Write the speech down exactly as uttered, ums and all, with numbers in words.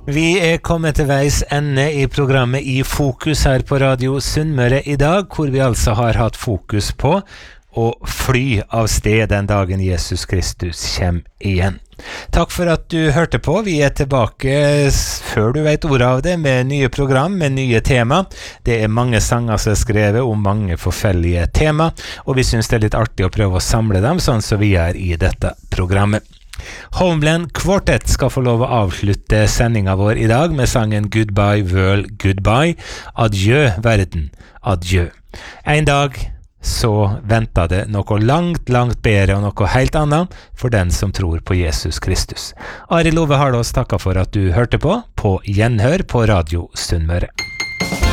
Vi er kommet til veis ende i programmet I Fokus her på Radio Sunnmøre I dag, hvor vi altså har hatt fokus på å fly av sted den dagen Jesus Kristus kommer igjen. Takk for at du hørte på. Vi er tilbake før du vet ordet av det, med nye program, med nye tema. Det er mange sanger som er skrevet om mange forskjellige tema, og vi synes det er litt artig å prøve å samle dem, sånn som vi er I dette programmet. Homeland Quartet skal få lov å avslutte sendingen vår I dag med sangen Goodbye World, Goodbye, Adjø verden, Adjø. En dag så venter det noe langt, langt bedre og noe helt annet for den som tror på Jesus Kristus. Arild Ove Harlås takker for at du hørte på, på gjenhør på Radio Sunnmøre.